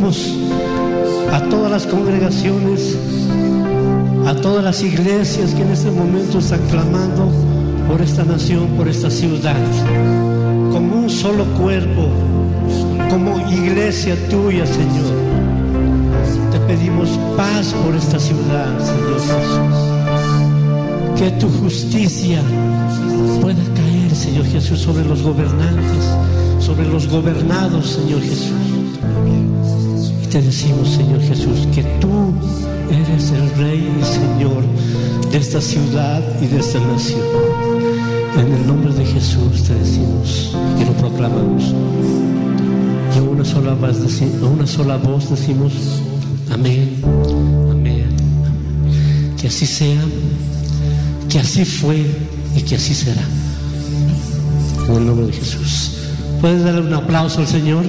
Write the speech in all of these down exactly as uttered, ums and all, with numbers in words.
pedimos a todas las congregaciones, a todas las iglesias que en este momento están clamando por esta nación, por esta ciudad, como un solo cuerpo, como iglesia tuya, Señor. Te pedimos paz por esta ciudad, Señor Jesús. Que tu justicia pueda caer, Señor Jesús, sobre los gobernantes, sobre los gobernados, Señor Jesús. Y te decimos, Señor Jesús, que tú eres el Rey y Señor de esta ciudad y de esta nación. En el nombre de Jesús te decimos y lo proclamamos. Y a una sola voz, a una sola voz decimos amén, amén, amén. Que así sea, que así fue y que así será. En el nombre de Jesús. ¿Puedes darle un aplauso al Señor?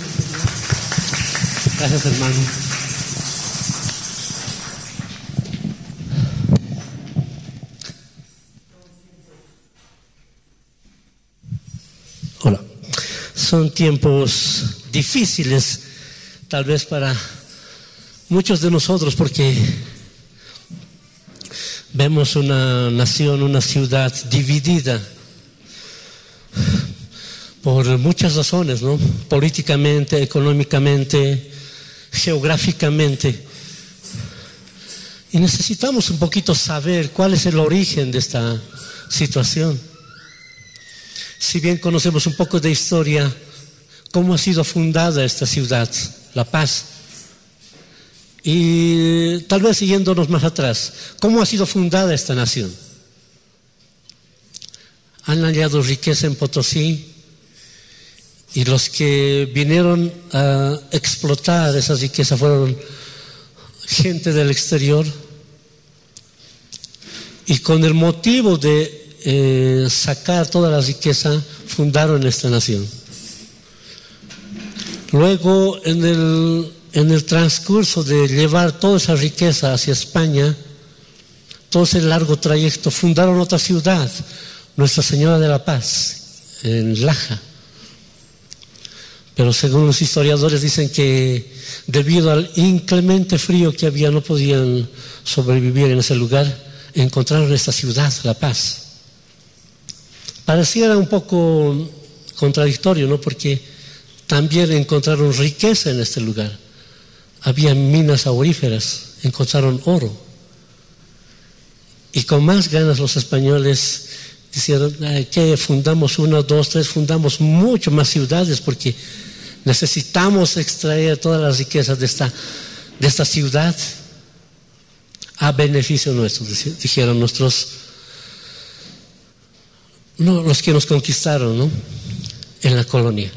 Gracias, hermano. Hola. Son tiempos difíciles, tal vez para muchos de nosotros, porque vemos una nación, una ciudad dividida por muchas razones, ¿no? Políticamente, económicamente, geográficamente. Y necesitamos un poquito saber cuál es el origen de esta situación. Si bien conocemos un poco de historia, cómo ha sido fundada esta ciudad, La Paz. Y tal vez siguiéndonos más atrás, ¿cómo ha sido fundada esta nación? Han hallado riqueza en Potosí y los que vinieron a explotar esa riqueza fueron gente del exterior, y con el motivo de eh, sacar toda la riqueza fundaron esta nación. Luego en el En el transcurso de llevar toda esa riqueza hacia España, todo ese largo trayecto, fundaron otra ciudad, Nuestra Señora de la Paz, en Laja. Pero según los historiadores dicen que debido al inclemente frío que había, no podían sobrevivir en ese lugar, encontraron esta ciudad, La Paz. Pareciera un poco contradictorio, ¿no? Porque también encontraron riqueza en este lugar. Había minas auríferas, encontraron oro. Y con más ganas los españoles dijeron que fundamos una, dos, tres, fundamos mucho más ciudades porque necesitamos extraer todas las riquezas de esta, de esta ciudad a beneficio nuestro, dijeron nuestros, no, los que nos conquistaron, ¿no? En la colonia.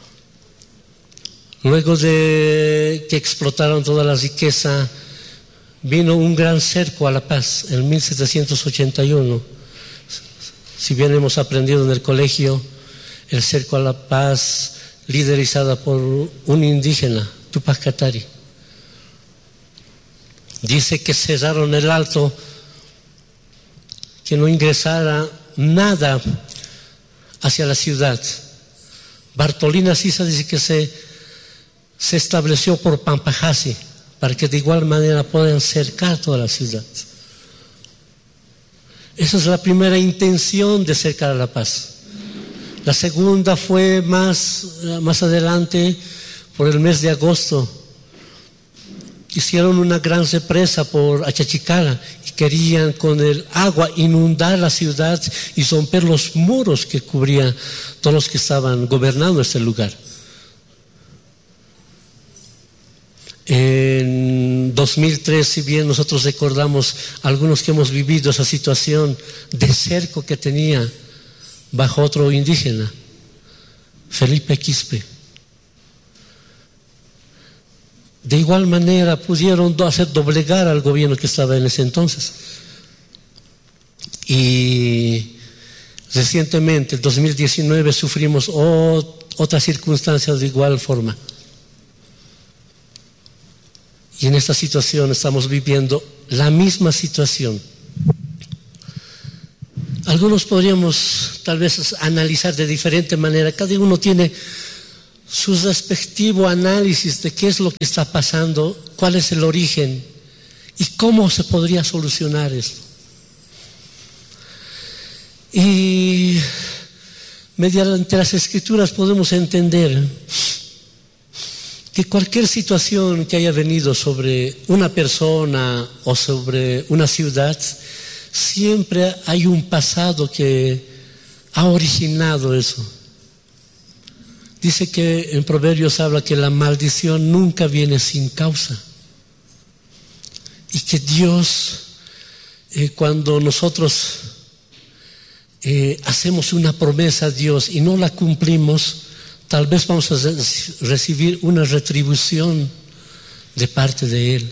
Luego de que explotaron toda la riqueza, vino un gran cerco a La Paz en mil setecientos ochenta y uno. Si bien hemos aprendido en el colegio, el cerco a La Paz, liderizada por un indígena, Túpac Katari. Dice que cerraron el alto, que no ingresara nada hacia la ciudad. Bartolina Sisa dice que se se estableció por Pampajasi, para que de igual manera puedan cercar toda la ciudad. Esa es la primera intención de cercar a La Paz. La segunda fue más, más adelante, por el mes de agosto. Hicieron una gran represa por Achachicala y querían con el agua inundar la ciudad y romper los muros que cubrían todos los que estaban gobernando este lugar. En dos mil tres, si bien nosotros recordamos algunos que hemos vivido esa situación de cerco que tenía bajo otro indígena, Felipe Quispe. De igual manera pudieron hacer doblegar al gobierno que estaba en ese entonces. Y recientemente, en dos mil diecinueve, sufrimos otras circunstancias de igual forma. Y en esta situación estamos viviendo la misma situación. Algunos podríamos tal vez analizar de diferente manera. Cada uno tiene su respectivo análisis de qué es lo que está pasando, cuál es el origen y cómo se podría solucionar esto. Y mediante las Escrituras podemos entender que cualquier situación que haya venido sobre una persona o sobre una ciudad, siempre hay un pasado que ha originado eso. Dice que en Proverbios habla que la maldición nunca viene sin causa. Y que Dios, eh, cuando nosotros eh, hacemos una promesa a Dios y no la cumplimos, tal vez vamos a recibir una retribución de parte de Él.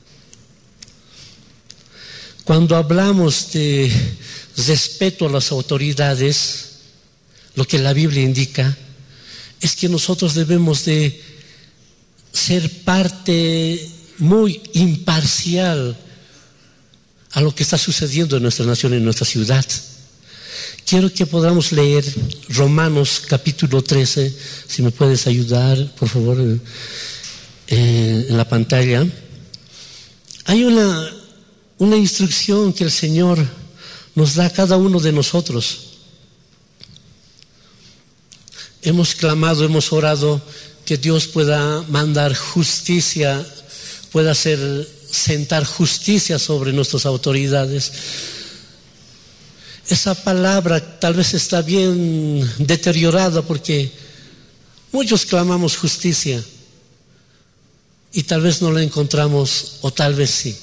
Cuando hablamos de respeto a las autoridades, lo que la Biblia indica es que nosotros debemos de ser parte muy imparcial a lo que está sucediendo en nuestra nación, en nuestra ciudad. Quiero que podamos leer Romanos capítulo trece, si me puedes ayudar, por favor, eh, en la pantalla. Hay una, una instrucción que el Señor nos da a cada uno de nosotros. Hemos clamado, hemos orado que Dios pueda mandar justicia, pueda hacer sentar justicia sobre nuestras autoridades. Esa palabra tal vez está bien deteriorada porque muchos clamamos justicia y tal vez no la encontramos, o tal vez sí.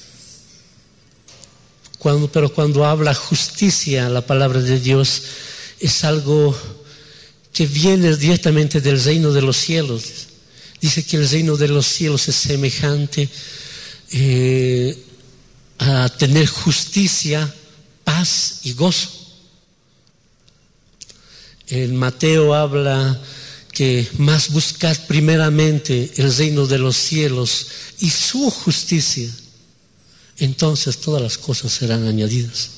Cuando, pero cuando habla justicia, la palabra de Dios es algo que viene directamente del reino de los cielos. Dice que el reino de los cielos es semejante eh, a tener justicia, paz y gozo. En Mateo habla que más buscad primeramente el reino de los cielos y su justicia, entonces todas las cosas serán añadidas.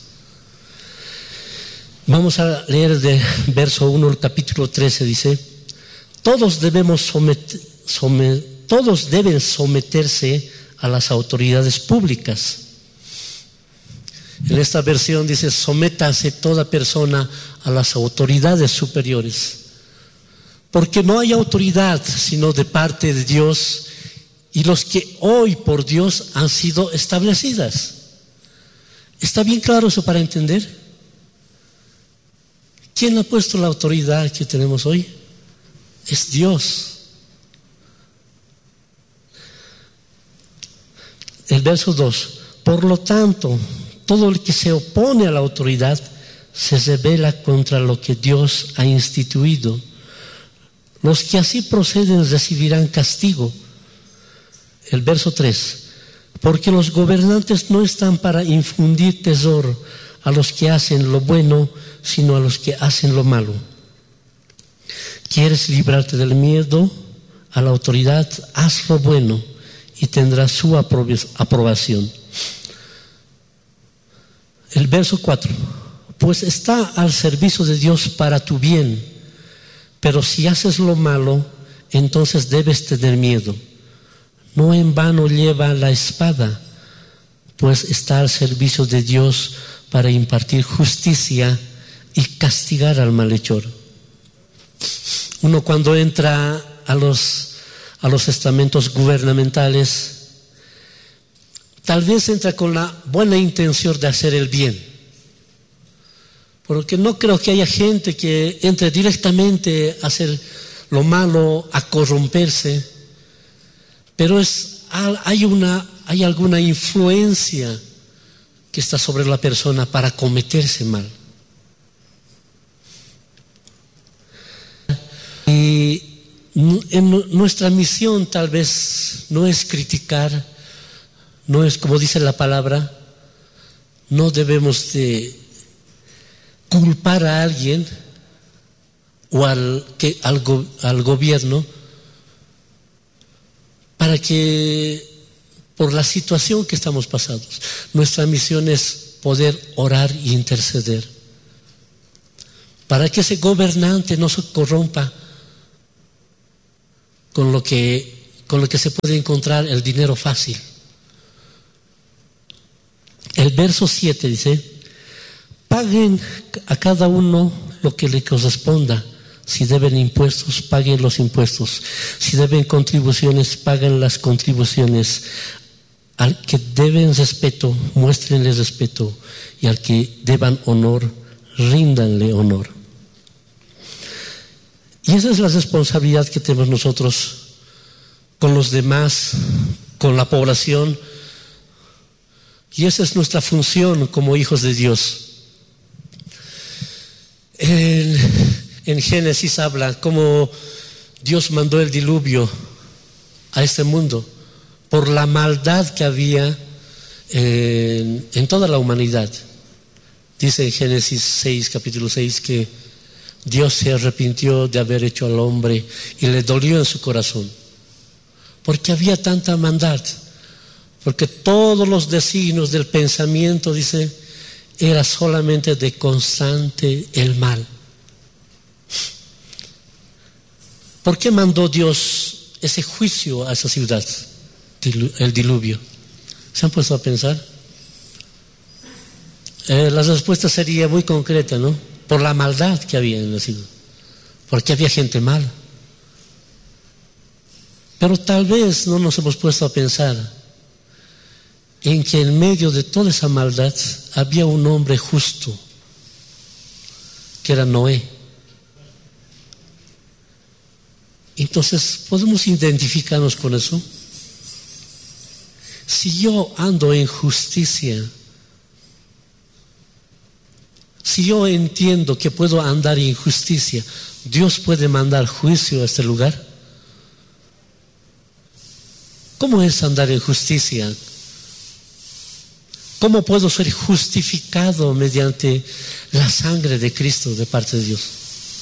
Vamos a leer de verso uno el capítulo trece, dice: todos debemos someter, somet, todos deben someterse a las autoridades públicas. En esta versión dice: sométase toda persona a las autoridades superiores, porque no hay autoridad sino de parte de Dios, y los que hoy por Dios han sido establecidas. ¿Está bien claro eso para entender? ¿Quién ha puesto la autoridad que tenemos hoy? Es Dios. El verso dos: por lo tanto, todo el que se opone a la autoridad se rebela contra lo que Dios ha instituido. Los que así proceden recibirán castigo. El verso tres: porque los gobernantes no están para infundir terror a los que hacen lo bueno, sino a los que hacen lo malo. ¿Quieres librarte del miedo a la autoridad? Haz lo bueno y tendrás su aprobación. El verso cuatro: pues está al servicio de Dios para tu bien, pero si haces lo malo, entonces debes tener miedo. No en vano lleva la espada, pues está al servicio de Dios para impartir justicia y castigar al malhechor. Uno cuando entra a los, a los estamentos gubernamentales, tal vez entra con la buena intención de hacer el bien, porque no creo que haya gente que entre directamente a hacer lo malo, a corromperse, pero es, hay, una, hay alguna influencia que está sobre la persona para cometerse mal. Y en nuestra misión tal vez no es criticar, no es, como dice la palabra, no debemos de culpar a alguien o al, que, al, go, al gobierno para que, por la situación que estamos pasando, nuestra misión es poder orar e interceder para que ese gobernante no se corrompa, con lo que, con lo que se puede encontrar el dinero fácil. El verso siete dice: paguen a cada uno lo que le corresponda. Si deben impuestos, paguen los impuestos. Si deben contribuciones, paguen las contribuciones. Al que deben respeto, muéstrenle respeto. Y al que deban honor, ríndanle honor. Y esa es la responsabilidad que tenemos nosotros con los demás, con la población. Y esa es nuestra función como hijos de Dios. En, en Génesis habla cómo Dios mandó el diluvio a este mundo por la maldad que había en, en toda la humanidad. Dice en Génesis seis, capítulo seis, que Dios se arrepintió de haber hecho al hombre y le dolió en su corazón, porque había tanta maldad, porque todos los designios del pensamiento, dice, era solamente de constante el mal. ¿Por qué mandó Dios ese juicio a esa ciudad, el diluvio? ¿Se han puesto a pensar? Eh, la respuesta sería muy concreta, ¿no? Por la maldad que había en la ciudad, porque había gente mala. Pero tal vez no nos hemos puesto a pensar en que en medio de toda esa maldad había un hombre justo, que era Noé. Entonces, ¿podemos identificarnos con eso? Si yo ando en justicia, si yo entiendo que puedo andar en justicia, ¿Dios puede mandar juicio a este lugar? ¿Cómo es andar en justicia? ¿Cómo puedo ser justificado mediante la sangre de Cristo de parte de Dios?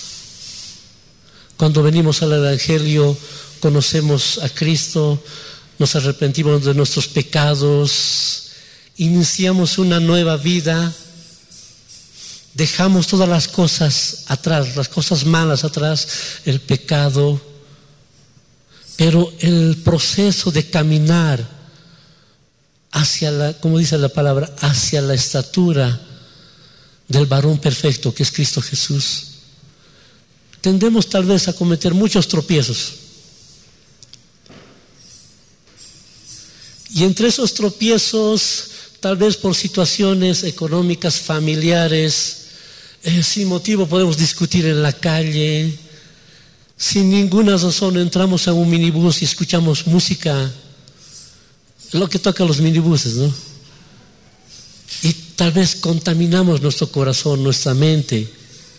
Cuando venimos al Evangelio, conocemos a Cristo, nos arrepentimos de nuestros pecados, iniciamos una nueva vida, dejamos todas las cosas atrás, las cosas malas atrás, el pecado, pero el proceso de caminar hacia la, como dice la palabra, hacia la estatura del varón perfecto que es Cristo Jesús, tendemos tal vez a cometer muchos tropiezos. Y entre esos tropiezos, tal vez por situaciones económicas, familiares, eh, sin motivo podemos discutir en la calle, sin ninguna razón entramos a un minibús y escuchamos música, lo que toca los minibuses, ¿no? Y tal vez contaminamos nuestro corazón, nuestra mente.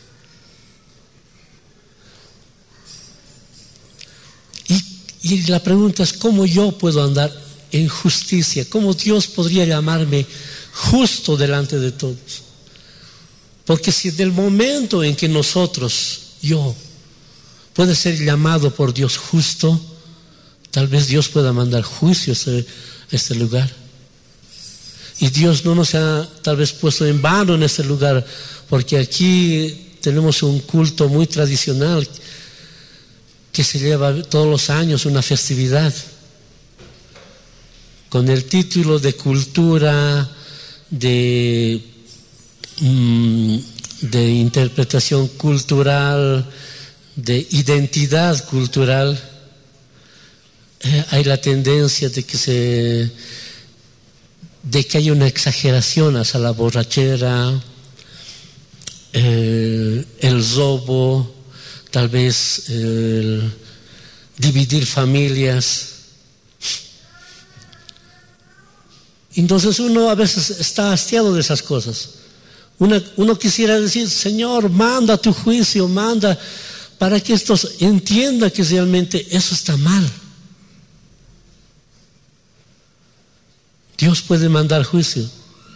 Y, y la pregunta es, ¿cómo yo puedo andar en justicia? ¿Cómo Dios podría llamarme justo delante de todos? Porque si del momento en que nosotros, yo, puede ser llamado por Dios justo, tal vez Dios pueda mandar juicio a este, a este lugar. Y Dios no nos ha tal vez puesto en vano en este lugar, porque aquí tenemos un culto muy tradicional que se lleva todos los años, una festividad con el título de cultura, de, de interpretación cultural, de identidad cultural. Eh, hay la tendencia de que se de que hay una exageración hacia la borrachera, eh, el robo, tal vez el dividir familias. Entonces uno a veces está hastiado de esas cosas. Uno, uno quisiera decir, Señor, manda tu juicio, manda, para que estos entiendan que realmente eso está mal. Dios puede mandar juicio,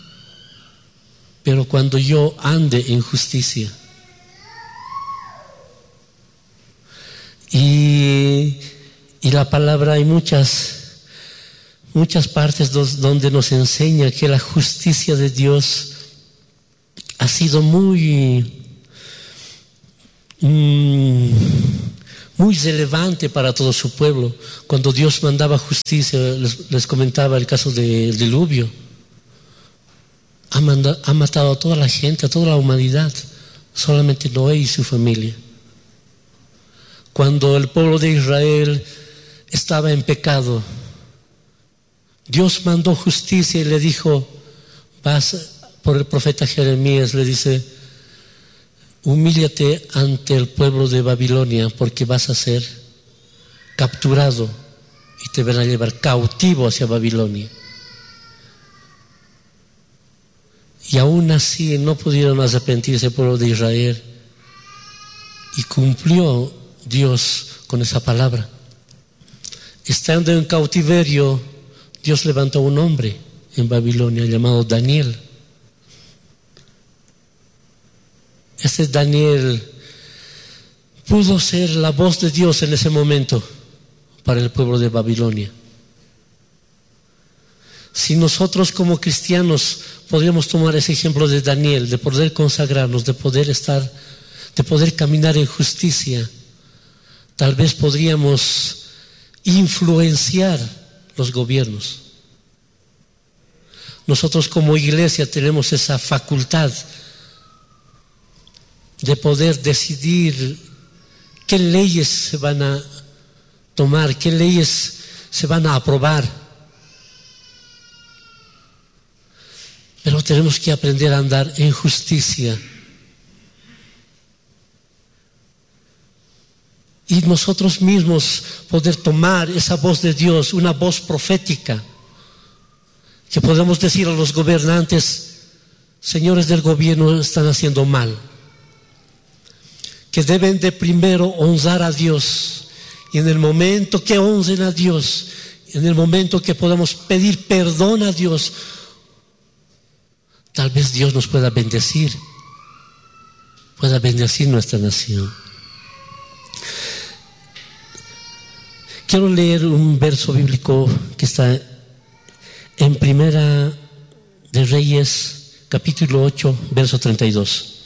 pero cuando yo ande en justicia. Y, y la palabra, hay muchas, muchas partes dos, donde nos enseña que la justicia de Dios ha sido muy, mmm, muy relevante para todo su pueblo. Cuando Dios mandaba justicia, les, les comentaba el caso del diluvio. Ha, mandado, ha matado a toda la gente, a toda la humanidad, solamente Noé y su familia. Cuando el pueblo de Israel estaba en pecado, Dios mandó justicia y le dijo, vas, por el profeta Jeremías le dice, humíllate ante el pueblo de Babilonia porque vas a ser capturado y te van a llevar cautivo hacia Babilonia. Y aún así no pudieron arrepentirse el pueblo de Israel y cumplió Dios con esa palabra. Estando en cautiverio, Dios levantó un hombre en Babilonia llamado Daniel. Este Daniel pudo ser la voz de Dios en ese momento para el pueblo de Babilonia. Si nosotros como cristianos podríamos tomar ese ejemplo de Daniel, de poder consagrarnos, de poder estar, de poder caminar en justicia, tal vez podríamos influenciar los gobiernos. Nosotros como iglesia tenemos esa facultad de poder decidir qué leyes se van a tomar, qué leyes se van a aprobar. Pero tenemos que aprender a andar en justicia. Y nosotros mismos poder tomar esa voz de Dios, una voz profética, que podemos decir a los gobernantes, señores del gobierno están haciendo mal, que deben de primero honrar a Dios, y en el momento que honren a Dios, en el momento que podamos pedir perdón a Dios, tal vez Dios nos pueda bendecir, pueda bendecir nuestra nación. Quiero leer un verso bíblico que está en Primera de Reyes, capítulo ocho, verso treinta y dos.